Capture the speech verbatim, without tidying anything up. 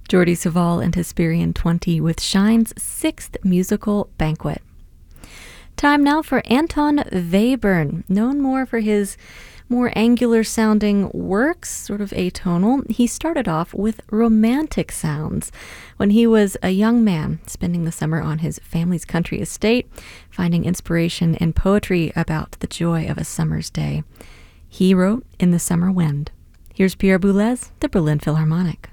Jordi Savall and Hesperian twenty with Shine's sixth musical banquet. Time now for Anton Webern, known more for his more angular-sounding works, sort of atonal. He started off with romantic sounds when he was a young man, spending the summer on his family's country estate, finding inspiration in poetry about the joy of a summer's day. He wrote In the Summer Wind. Here's Pierre Boulez, the Berlin Philharmonic.